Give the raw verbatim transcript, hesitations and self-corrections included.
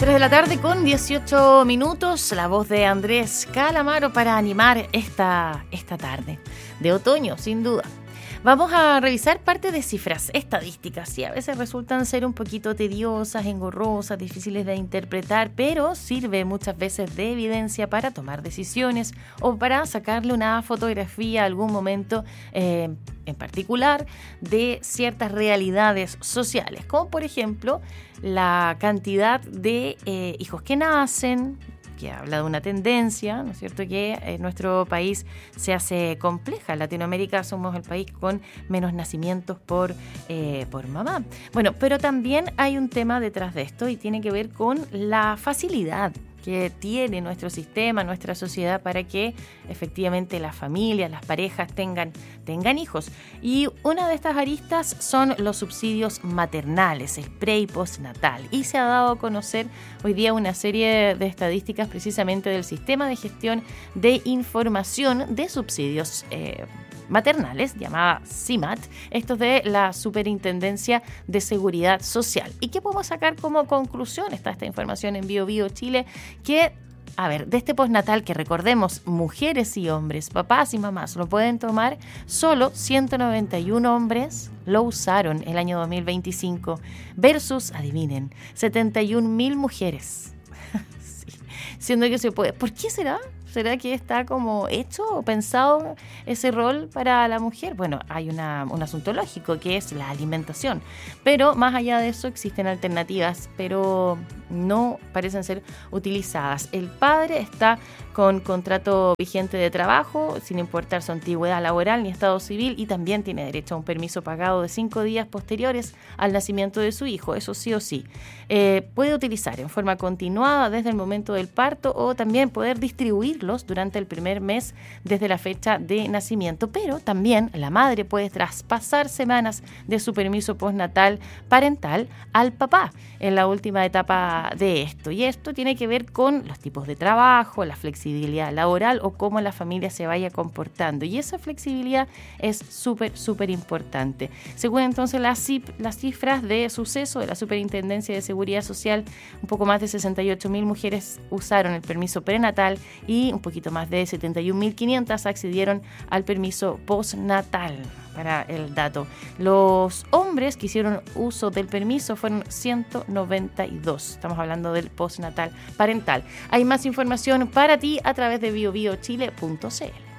tres de la tarde con dieciocho minutos, la voz de Andrés Calamaro para animar esta, esta tarde de otoño, sin duda. Vamos a revisar parte de cifras estadísticas, y a veces resultan ser un poquito tediosas, engorrosas, difíciles de interpretar, pero sirve muchas veces de evidencia para tomar decisiones o para sacarle una fotografía a algún momento eh, en particular de ciertas realidades sociales, como por ejemplo la cantidad de eh, hijos que nacen, que habla de una tendencia, ¿no es cierto?, que en nuestro país se hace compleja. En Latinoamérica somos el país con menos nacimientos por, eh, por mamá. Bueno, pero también hay un tema detrás de esto y tiene que ver con la facilidad que tiene nuestro sistema, nuestra sociedad, para que efectivamente las familias, las parejas tengan, tengan hijos. Y una de estas aristas son los subsidios maternales, el pre y postnatal. Y se ha dado a conocer hoy día una serie de estadísticas precisamente del Sistema de Gestión de Información de Subsidios eh, maternales, llamada C I M A T, esto es de la Superintendencia de Seguridad Social. ¿Y qué podemos sacar como conclusión? Está esta información en Bio Bio Chile, que, a ver, de este postnatal, que recordemos, mujeres y hombres, papás y mamás lo pueden tomar, solo ciento noventa y uno hombres lo usaron el año dos mil veinticinco, versus, adivinen, setenta y un mil mujeres. Sí, siendo que se puede. ¿Por qué será? ¿Será que está como hecho o pensado ese rol para la mujer? Bueno, hay una, un asunto lógico, que es la alimentación. Pero más allá de eso existen alternativas, pero no parecen ser utilizadas. El padre está con contrato vigente de trabajo, sin importar su antigüedad laboral ni estado civil, y también tiene derecho a un permiso pagado de cinco días posteriores al nacimiento de su hijo, eso sí o sí. Eh, puede utilizar en forma continuada desde el momento del parto, o también poder distribuirlos durante el primer mes desde la fecha de nacimiento, pero también la madre puede traspasar semanas de su permiso postnatal parental al papá en la última etapa de esto. Y esto tiene que ver con los tipos de trabajo, la flexibilidad laboral o cómo la familia se vaya comportando. Y esa flexibilidad es súper, súper importante. Según entonces las, cip- las cifras de suceso de la Superintendencia de Seguridad Social, un poco más de sesenta y ocho mil mujeres usaron el permiso prenatal y un poquito más de setenta y un mil quinientas accedieron al permiso postnatal. Para el dato, los hombres que hicieron uso del permiso fueron ciento noventa y dos. Estamos hablando del postnatal parental. Hay más información para ti a través de bio bio chile punto c l.